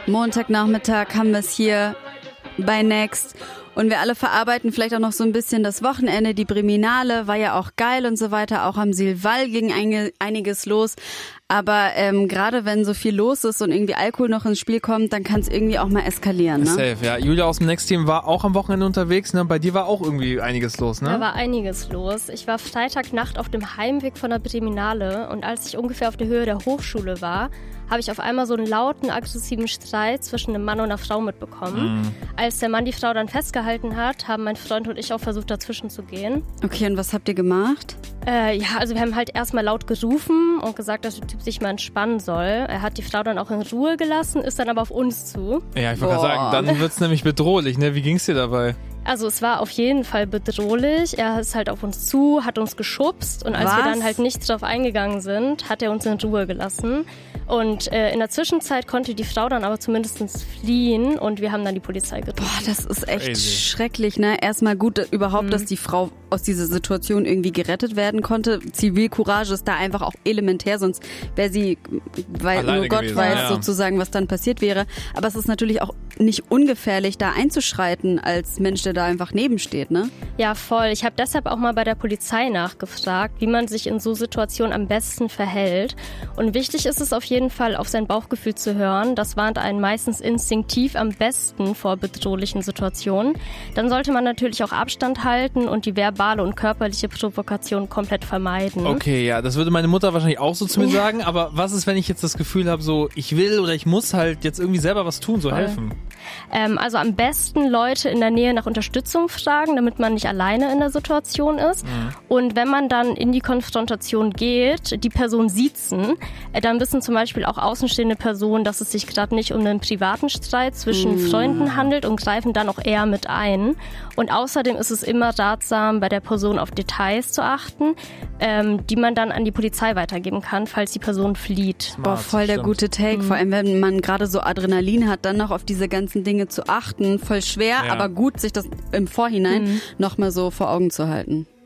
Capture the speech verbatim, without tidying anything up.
Montagnachmittag haben wir es hier bei Next. Und wir alle verarbeiten vielleicht auch noch so ein bisschen das Wochenende. Die Briminale war ja auch geil und so weiter. Auch am Silval ging ein, einiges los. Aber ähm, gerade wenn so viel los ist und irgendwie Alkohol noch ins Spiel kommt, dann kann es irgendwie auch mal eskalieren. Ne? Safe, ja. Julia aus dem Next-Team war auch am Wochenende unterwegs. Ne? Bei dir war auch irgendwie einiges los, ne? Da war einiges los. Ich war Freitagnacht auf dem Heimweg von der Briminale. Und als ich ungefähr auf der Höhe der Hochschule war, habe ich auf einmal so einen lauten, aggressiven Streit zwischen einem Mann und einer Frau mitbekommen. Mm. Als der Mann die Frau dann festgehalten hat, haben mein Freund und ich auch versucht, dazwischen zu gehen. Okay, und was habt ihr gemacht? Äh, ja, also wir haben halt erstmal laut gerufen und gesagt, dass der Typ sich mal entspannen soll. Er hat die Frau dann auch in Ruhe gelassen, ist dann aber auf uns zu. Ja, ich wollte gerade sagen, dann wird's nämlich bedrohlich, ne? Wie ging's dir dabei? Also es war auf jeden Fall bedrohlich. Er ist halt auf uns zu, hat uns geschubst und als Was? wir dann halt nicht drauf eingegangen sind, hat er uns in Ruhe gelassen. Und äh, in der Zwischenzeit konnte die Frau dann aber zumindest fliehen und wir haben dann die Polizei gerufen. Boah, das ist echt Crazy. schrecklich, ne? Erstmal gut überhaupt, mhm. dass die Frau aus dieser Situation irgendwie gerettet werden konnte. Zivilcourage ist da einfach auch elementär, sonst wäre sie, weil Alleine nur Gott gewesen, weiß ja. sozusagen, was dann passiert wäre. Aber es ist natürlich auch nicht ungefährlich, da einzuschreiten als Mensch, der da einfach nebensteht, ne? Ja, voll. Ich habe deshalb auch mal bei der Polizei nachgefragt, wie man sich in so Situationen am besten verhält. Und wichtig ist es auf jeden Fall, auf sein Bauchgefühl zu hören. Das warnt einen meistens instinktiv am besten vor bedrohlichen Situationen. Dann sollte man natürlich auch Abstand halten und die verbale und körperliche Provokation komplett vermeiden. Okay, ja, das würde meine Mutter wahrscheinlich auch so zu mir sagen. Aber was ist, wenn ich jetzt das Gefühl habe, so ich will oder ich muss halt jetzt irgendwie selber was tun, so voll. helfen? Ähm, also am besten Leute in der Nähe nach Unterstützung fragen, damit man nicht alleine in der Situation ist. Mhm. Und wenn man dann in die Konfrontation geht, die Person siezen, äh, dann wissen zum Beispiel auch außenstehende Personen, dass es sich gerade nicht um einen privaten Streit zwischen mhm. Freunden handelt und greifen dann auch eher mit ein. Und außerdem ist es immer ratsam, bei der Person auf Details zu achten, ähm, die man dann an die Polizei weitergeben kann, falls die Person flieht. Smart, Boah, voll der stimmt. gute Take. Mhm. Vor allem, wenn man gerade so Adrenalin hat, dann noch auf diese ganzen Dinge zu achten. Voll schwer, ja. aber gut, sich das im Vorhinein mhm. nochmal so vor Augen zu halten.